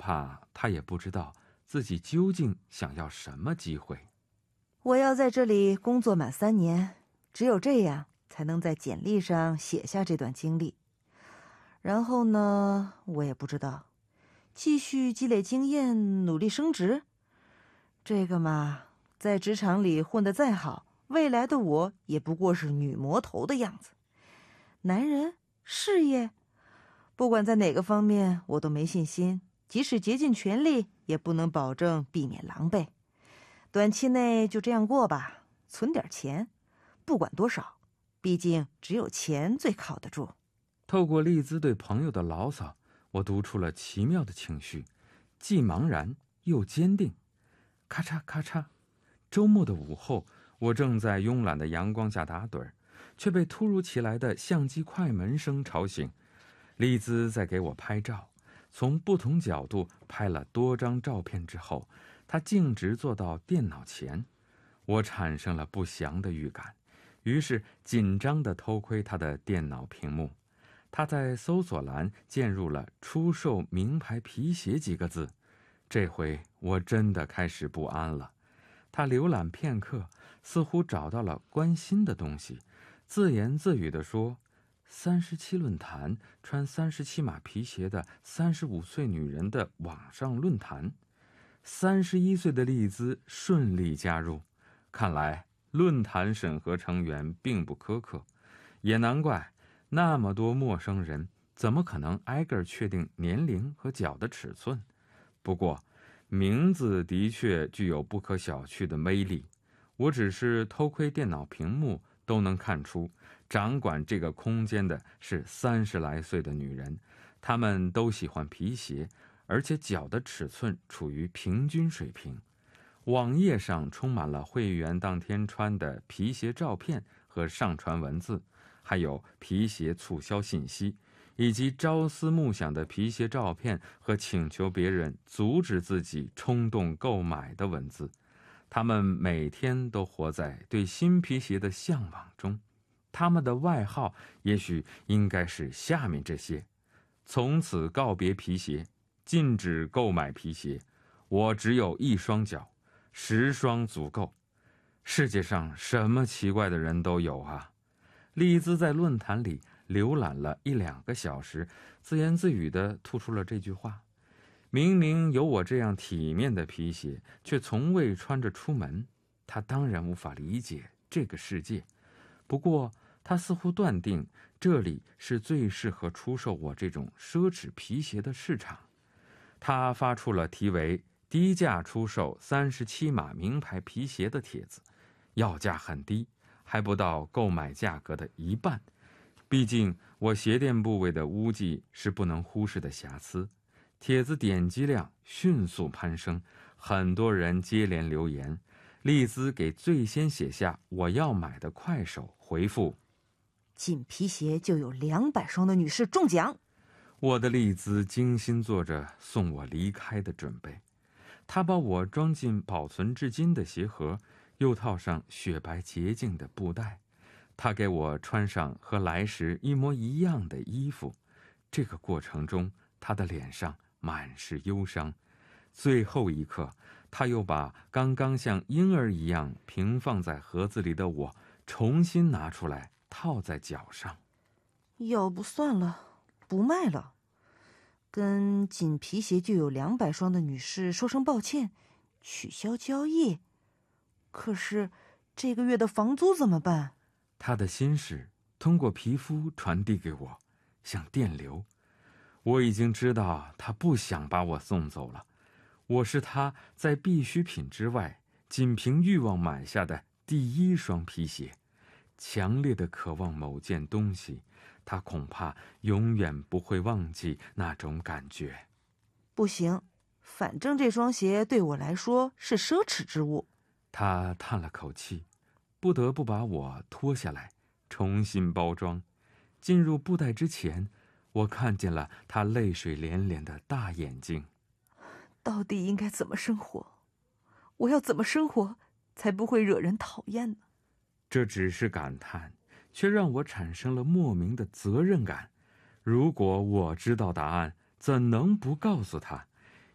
怕他也不知道自己究竟想要什么机会。 我要在这里工作满3年，只有这样才能在简历上写下这段经历。然后呢，我也不知道，继续积累经验，努力升职。这个嘛，在职场里混得再好，未来的我也不过是女魔头的样子。男人、事业，不管在哪个方面，我都没信心。即使竭尽全力，也不能保证避免狼狈。短期内就这样过吧，存点钱，不管多少，毕竟只有钱最靠得住。 透过丽兹对朋友的牢骚，我读出了奇妙的情绪，既茫然又坚定。咔嚓咔嚓，周末的午后，我正在慵懒的阳光下打盹，却被突如其来的相机快门声吵醒。丽兹在给我拍照，从不同角度拍了多张照片之后，她径直坐到电脑前。我产生了不祥的预感，于是紧张地偷窥她的电脑屏幕。她在搜索栏键入了出售名牌皮鞋几个字，这回我真的开始不安了。她浏览片刻，似乎找到了关心的东西，自言自语地说：37论坛，穿37码皮鞋的35岁女人的网上论坛。31岁的丽兹顺利加入，看来论坛审核成员并不苛刻，也难怪那么多陌生人怎么可能挨个确定年龄和脚的尺寸。不过名字的确具有不可小觑的魅力，我只是偷窥电脑屏幕都能看出，掌管这个空间的是30来岁的女人，她们都喜欢皮鞋，而且脚的尺寸处于平均水平。网页上充满了会员当天穿的皮鞋照片和上传文字，还有皮鞋促销信息，以及朝思暮想的皮鞋照片和请求别人阻止自己冲动购买的文字。他们每天都活在对新皮鞋的向往中，他们的外号也许应该是下面这些：从此告别皮鞋，禁止购买皮鞋，我只有1双脚，10双足够。世界上什么奇怪的人都有啊。丽兹在论坛里浏览了1-2个小时，自言自语地吐出了这句话。明明有我这样体面的皮鞋，却从未穿着出门，他当然无法理解这个世界。不过他似乎断定这里是最适合出售我这种奢侈皮鞋的市场。他发出了题为低价出售37码名牌皮鞋的帖子，要价很低，还不到购买价格的1半。毕竟我鞋垫部位的污迹是不能忽视的瑕疵。帖子点击量迅速攀升，很多人接连留言。丽兹给最先写下我要买的快手回复： 进皮鞋就有200双的女士中奖。 我的丽兹精心做着送我离开的准备，她把我装进保存至今的鞋盒，又套上雪白洁净的布带。她给我穿上和来时一模一样的衣服。这个过程中，她的脸上满是忧伤。最后一刻，她又把刚刚像婴儿一样平放在盒子里的我重新拿出来套在脚上。 要不算了，不卖了。跟仅皮鞋就有200双的女士说声抱歉，取消交易。可是这个月的房租怎么办？ 他的心事通过皮肤传递给我，像电流。我已经知道他不想把我送走了，我是他在必需品之外仅凭欲望买下的第1双皮鞋。强烈的渴望某件东西，他恐怕永远不会忘记那种感觉。 不行，反正这双鞋对我来说是奢侈之物。 他叹了口气，不得不把我脱下来，重新包装。进入布袋之前，我看见了他泪水连连的大眼睛。 到底应该怎么生活？我要怎么生活才不会惹人讨厌呢？ 这只是感叹，却让我产生了莫名的责任感。如果我知道答案，怎能不告诉他？